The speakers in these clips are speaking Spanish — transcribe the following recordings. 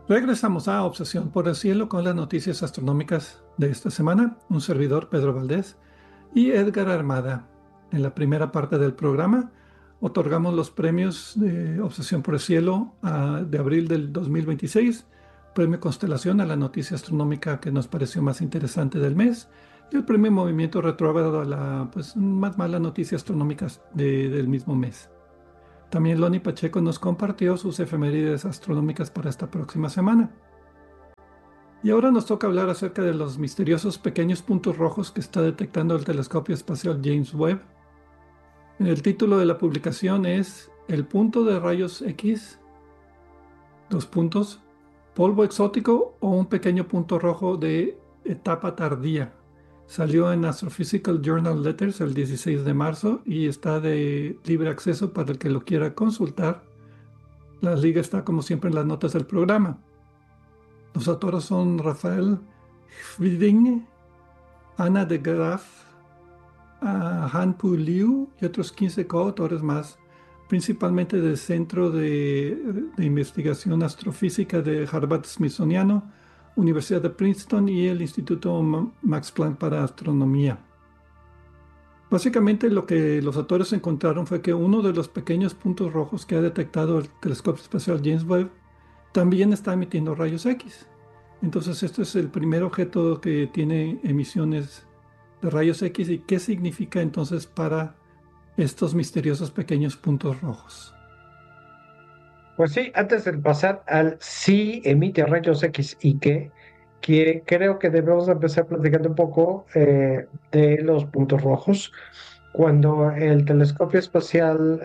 Regresamos a Obsesión por el Cielo con las noticias astronómicas de esta semana. Un servidor, Pedro Valdés, y Edgar Armada. En la primera parte del programa otorgamos los premios de Obsesión por el Cielo de abril del 2026, premio Constelación a la noticia astronómica que nos pareció más interesante del mes, y el premio Movimiento Retrógrado a la más mala noticia astronómica del mismo mes. También Loni Pacheco nos compartió sus efemérides astronómicas para esta próxima semana. Y ahora nos toca hablar acerca de los misteriosos pequeños puntos rojos que está detectando el telescopio espacial James Webb. El título de la publicación es El punto de rayos X, dos puntos, polvo exótico o un pequeño punto rojo de etapa tardía. Salió en Astrophysical Journal Letters el 16 de marzo y está de libre acceso para el que lo quiera consultar. La liga está como siempre en las notas del programa. Los autores son Rafael Schwiding, Ana de Graaf, Han Pu Liu y otros 15 coautores más, principalmente del Centro de Investigación Astrofísica de Harvard-Smithsoniano, Universidad de Princeton y el Instituto Max Planck para Astronomía. Básicamente lo que los autores encontraron fue que uno de los pequeños puntos rojos que ha detectado el telescopio espacial James Webb también está emitiendo rayos X. Entonces, este es el primer objeto que tiene emisiones de rayos X. ¿Y qué significa entonces para estos misteriosos pequeños puntos rojos? Pues sí, antes de pasar al sí emite rayos X y que creo que debemos empezar platicando un poco de los puntos rojos. Cuando el telescopio espacial,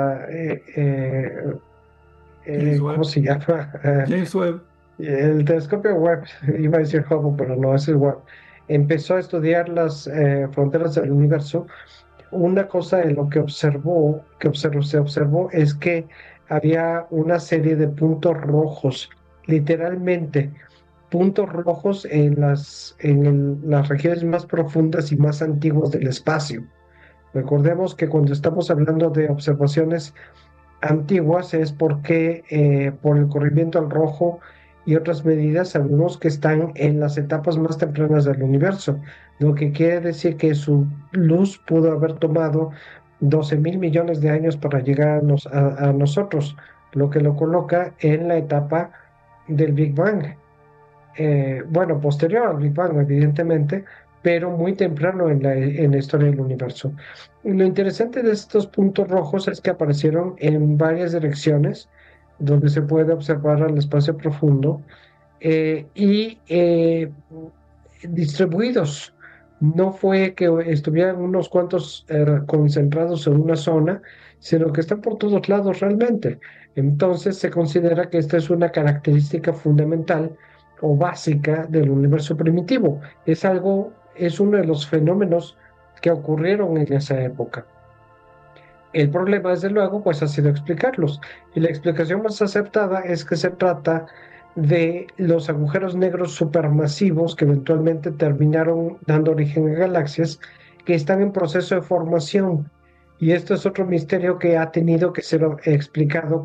James ¿cómo Webb. se llama? James Webb. El telescopio Webb, iba a decir Hubble, pero no es el Webb, empezó a estudiar las fronteras del universo. Una cosa de lo que se observó es que había una serie de puntos rojos, literalmente puntos rojos en las regiones más profundas y más antiguas del espacio. Recordemos que cuando estamos hablando de observaciones antiguas es porque por el corrimiento al rojo y otras medidas sabemos que están en las etapas más tempranas del universo, lo que quiere decir que su luz pudo haber tomado 12.000 millones de años para llegar a nosotros, lo que lo coloca en la etapa del Big Bang. Bueno, posterior al Big Bang, evidentemente, pero muy temprano en la historia del universo. Y lo interesante de estos puntos rojos es que aparecieron en varias direcciones, donde se puede observar al espacio profundo y distribuidos. No fue que estuvieran unos cuantos concentrados en una zona, sino que están por todos lados realmente. Entonces se considera que esta es una característica fundamental o básica del universo primitivo. Es uno de los fenómenos que ocurrieron en esa época. El problema, desde luego, pues ha sido explicarlos. Y la explicación más aceptada es que se trata de los agujeros negros supermasivos que eventualmente terminaron dando origen a galaxias que están en proceso de formación. Y esto es otro misterio que ha tenido que ser explicado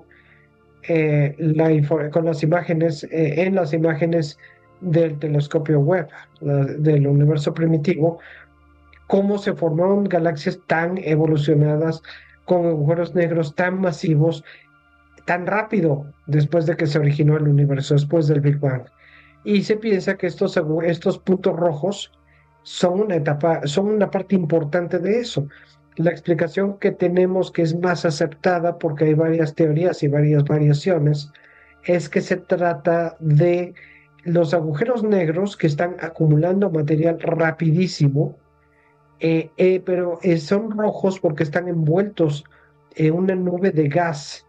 con las imágenes, en las imágenes del telescopio Webb, del universo primitivo, cómo se formaron galaxias tan evolucionadas con agujeros negros tan masivos, tan rápido después de que se originó el universo, después del Big Bang. Y se piensa que estos puntos rojos son una parte importante de eso. La explicación que tenemos, que es más aceptada, porque hay varias teorías y varias variaciones, es que se trata de los agujeros negros que están acumulando material rapidísimo, pero son rojos porque están envueltos en una nube de gas,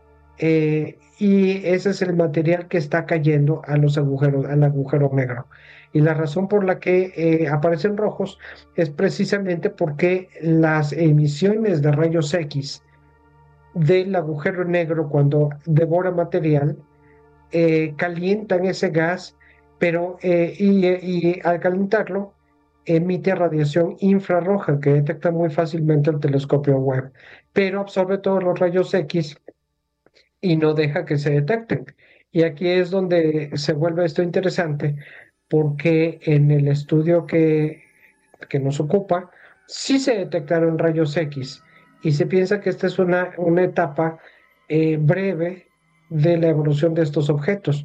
y ese es el material que está cayendo al agujero negro. Y la razón por la que aparecen rojos es precisamente porque las emisiones de rayos X del agujero negro cuando devora material calientan ese gas, y al calentarlo emite radiación infrarroja que detecta muy fácilmente el telescopio Webb, pero absorbe todos los rayos X y no deja que se detecten. Y aquí es donde se vuelve esto interesante, porque en el estudio que nos ocupa, sí se detectaron rayos X y se piensa que esta es una etapa breve de la evolución de estos objetos.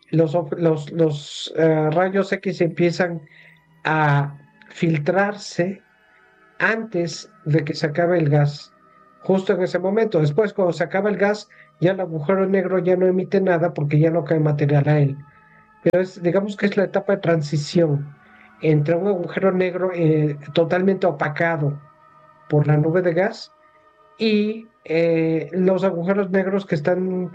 Los rayos X empiezan a filtrarse antes de que se acabe el gas, justo en ese momento. Después, cuando se acaba el gas, ya el agujero negro ya no emite nada porque ya no cae material a él. Pero digamos que es la etapa de transición entre un agujero negro totalmente opacado por la nube de gas y los agujeros negros que están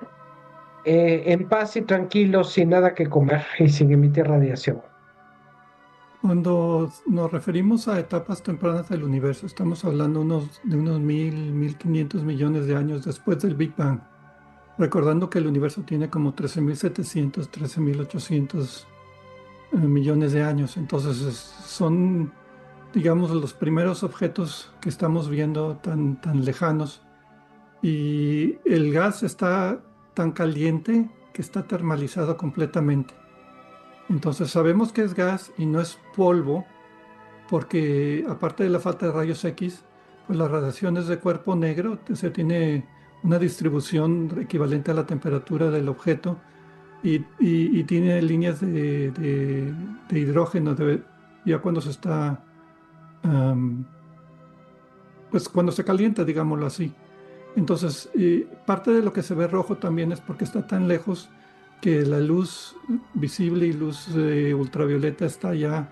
en paz y tranquilos, sin nada que comer y sin emitir radiación. Cuando nos referimos a etapas tempranas del universo, estamos hablando de unos 1.500 millones de años después del Big Bang, recordando que el universo tiene como 13.700, 13.800 millones de años. Entonces son, digamos, los primeros objetos que estamos viendo tan lejanos. Y el gas está tan caliente que está termalizado completamente. Entonces sabemos que es gas y no es polvo, porque aparte de la falta de rayos X, pues la radiación es de cuerpo negro, se tiene una distribución equivalente a la temperatura del objeto y tiene líneas de hidrógeno ya cuando se está, am, pues cuando se calienta, digámoslo así. Entonces, parte de lo que se ve rojo también es porque está tan lejos que la luz visible y luz ultravioleta está ya,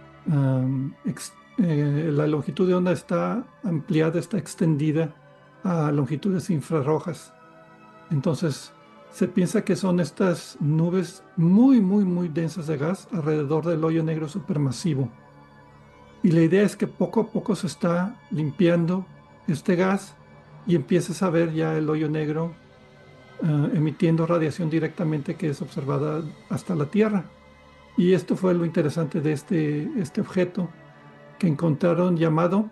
la longitud de onda está ampliada, está extendida a longitudes infrarrojas. Entonces, se piensa que son estas nubes muy, muy, muy densas de gas alrededor del hoyo negro supermasivo. Y la idea es que poco a poco se está limpiando este gas y empieces a ver ya el hoyo negro emitiendo radiación directamente que es observada hasta la Tierra. Y esto fue lo interesante de este objeto que encontraron llamado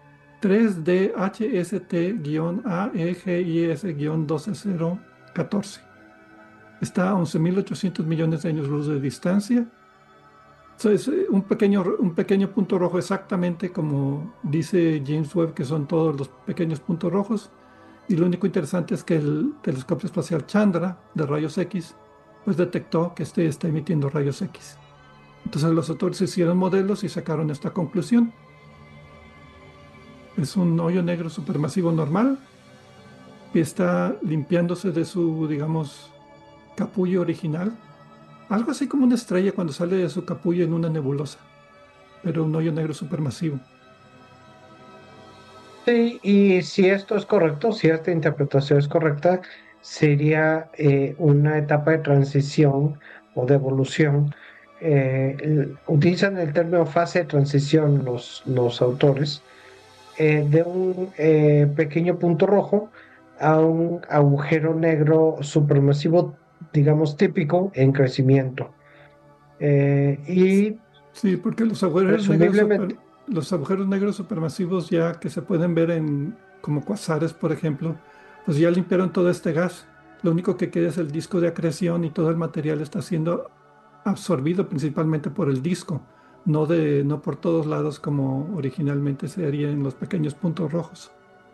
3DHST-AEGIS-12014. Está a 11.800 millones de años luz de distancia. Es un pequeño punto rojo, exactamente como dice James Webb, que son todos los pequeños puntos rojos. Y lo único interesante es que el telescopio espacial Chandra de rayos X pues detectó que este está emitiendo rayos X. Entonces los autores hicieron modelos y sacaron esta conclusión. Es un hoyo negro supermasivo normal que está limpiándose de su, digamos, capullo original. Algo así como una estrella cuando sale de su capullo en una nebulosa, pero un hoyo negro supermasivo. Sí, y si esto es correcto, si esta interpretación es correcta, sería una etapa de transición o de evolución. Utilizan el término fase de transición los autores, de un pequeño punto rojo a un agujero negro supermasivo, digamos, típico en crecimiento. Y Sí, porque presumiblemente, los agujeros negros supermasivos ya que se pueden ver en como cuasares, por ejemplo, pues ya limpiaron todo este gas. Lo único que queda es el disco de acreción y todo el material está siendo absorbido principalmente por el disco, no por todos lados como originalmente se haría en los pequeños puntos rojos.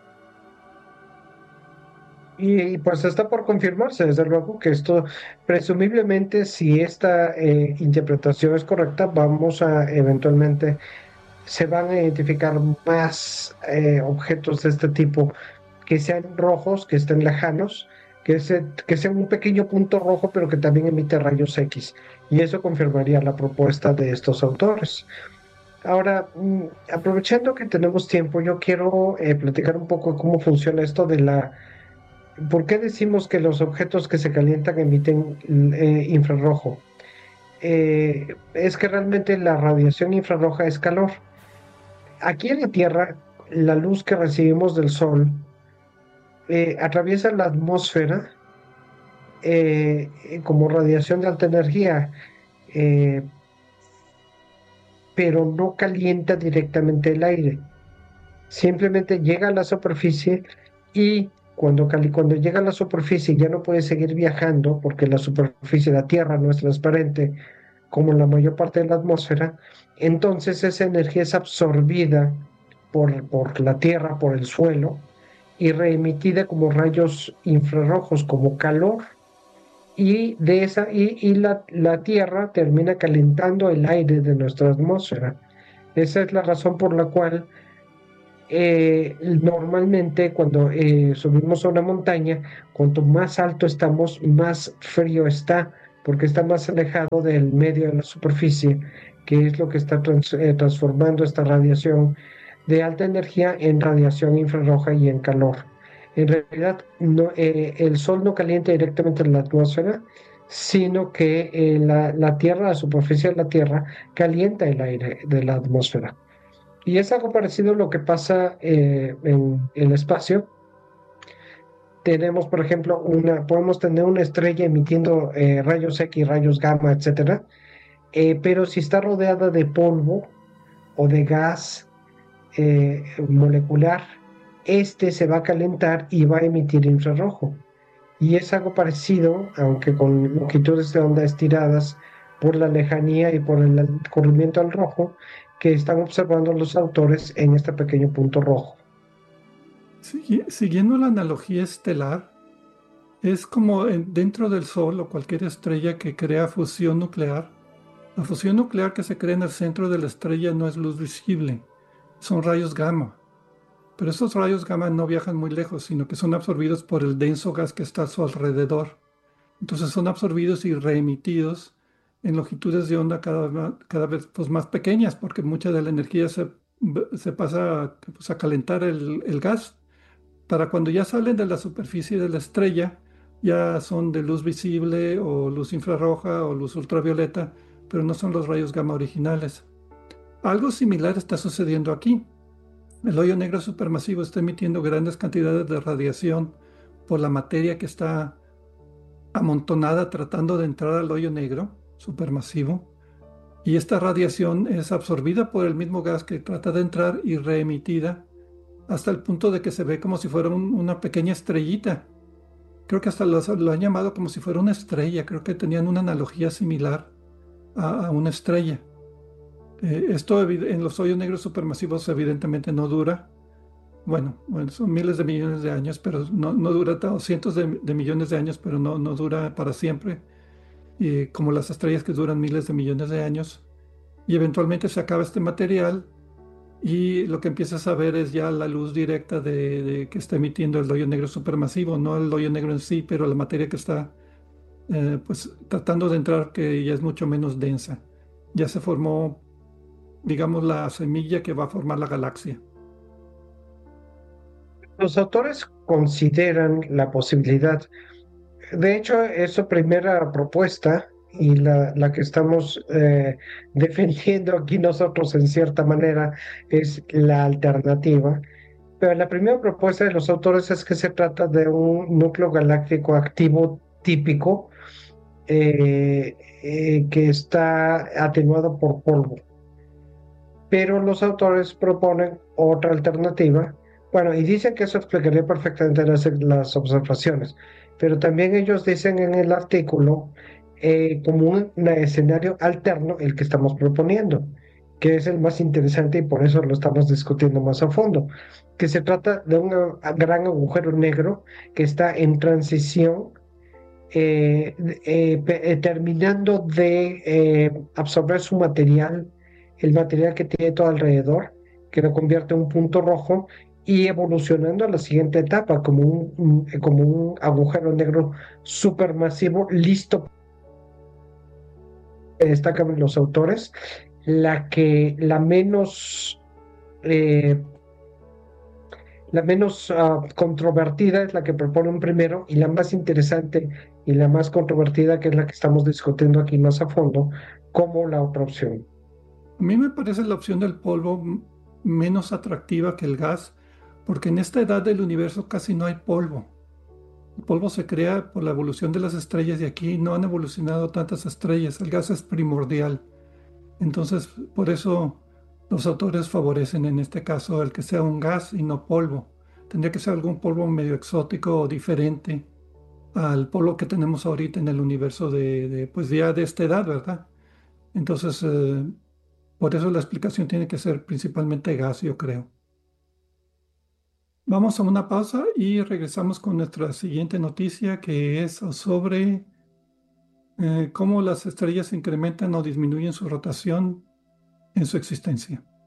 y pues está por confirmarse, desde luego, que esto, presumiblemente, si esta interpretación es correcta, vamos a eventualmente, se van a identificar más objetos de este tipo que sean rojos, que estén lejanos, que sea un pequeño punto rojo, pero que también emite rayos X. Y eso confirmaría la propuesta de estos autores. Ahora, aprovechando que tenemos tiempo, yo quiero platicar un poco cómo funciona esto de la. ¿Por qué decimos que los objetos que se calientan emiten infrarrojo? Es que realmente la radiación infrarroja es calor. Aquí en la Tierra, la luz que recibimos del Sol atraviesa la atmósfera como radiación de alta energía, eh, pero no calienta directamente el aire. Simplemente llega a la superficie y cuando llega a la superficie ya no puede seguir viajando porque la superficie de la Tierra no es transparente como la mayor parte de la atmósfera, entonces esa energía es absorbida por la Tierra, por el suelo, y reemitida como rayos infrarrojos, como calor, y la Tierra termina calentando el aire de nuestra atmósfera. Esa es la razón por la cual normalmente cuando subimos a una montaña, cuanto más alto estamos, más frío está, porque está más alejado del medio de la superficie, que es lo que está transformando esta radiación de alta energía en radiación infrarroja y en calor. En realidad, el sol no calienta directamente la atmósfera, sino que la Tierra, la superficie de la Tierra, calienta el aire de la atmósfera. Y es algo parecido a lo que pasa en el espacio. Tenemos, por ejemplo, podemos tener una estrella emitiendo rayos X, rayos gamma, etcétera, pero si está rodeada de polvo o de gas molecular, este se va a calentar y va a emitir infrarrojo. Y es algo parecido, aunque con longitudes de onda estiradas por la lejanía y por el corrimiento al rojo, que están observando los autores en este pequeño punto rojo. Siguiendo la analogía estelar, es como dentro del Sol o cualquier estrella que crea fusión nuclear. La fusión nuclear que se crea en el centro de la estrella no es luz visible, son rayos gamma. Pero esos rayos gamma no viajan muy lejos, sino que son absorbidos por el denso gas que está a su alrededor. Entonces son absorbidos y reemitidos en longitudes de onda cada vez pues, más pequeñas, porque mucha de la energía se pasa pues, a calentar el gas. Para cuando ya salen de la superficie de la estrella, ya son de luz visible o luz infrarroja o luz ultravioleta, pero no son los rayos gamma originales. Algo similar está sucediendo aquí. El hoyo negro supermasivo está emitiendo grandes cantidades de radiación por la materia que está amontonada tratando de entrar al hoyo negro supermasivo. Y esta radiación es absorbida por el mismo gas que trata de entrar y reemitida hasta el punto de que se ve como si fuera una pequeña estrellita. Creo que hasta lo han llamado como si fuera una estrella. Creo que tenían una analogía similar a una estrella. Esto en los hoyos negros supermasivos evidentemente no dura. Bueno, son miles de millones de años, pero no dura cientos de millones de años, pero no dura para siempre, como las estrellas que duran miles de millones de años. Y eventualmente se acaba este material y lo que empiezas a ver es ya la luz directa de que está emitiendo el hoyo negro supermasivo, no el hoyo negro en sí, pero la materia que está pues tratando de entrar, que ya es mucho menos densa. Ya se formó, digamos, la semilla que va a formar la galaxia. Los autores consideran la posibilidad, de hecho, es su primera propuesta y la que estamos defendiendo aquí nosotros en cierta manera es la alternativa. Pero la primera propuesta de los autores es que se trata de un núcleo galáctico activo típico que está atenuado por polvo. Pero los autores proponen otra alternativa. Bueno, y dicen que eso explicaría perfectamente las observaciones, pero también ellos dicen en el artículo como un escenario alterno el que estamos proponiendo, que es el más interesante y por eso lo estamos discutiendo más a fondo, que se trata de un gran agujero negro que está en transición, terminando de absorber su material, el material que tiene todo alrededor, que lo convierte en un punto rojo y evolucionando a la siguiente etapa como como un agujero negro supermasivo listo. Destacan los autores, eh, la menos controvertida es la que proponen primero y la más interesante y la más controvertida, que es la que estamos discutiendo aquí más a fondo, como la otra opción. A mí me parece la opción del polvo menos atractiva que el gas, porque en esta edad del universo casi no hay polvo. El polvo se crea por la evolución de las estrellas y aquí no han evolucionado tantas estrellas. El gas es primordial. Entonces, por eso los autores favorecen en este caso el que sea un gas y no polvo. Tendría que ser algún polvo medio exótico o diferente al polvo que tenemos ahorita en el universo pues ya de esta edad, ¿verdad? Entonces, por eso la explicación tiene que ser principalmente gas, yo creo. Vamos a una pausa y regresamos con nuestra siguiente noticia, que es sobre cómo las estrellas incrementan o disminuyen su rotación en su existencia.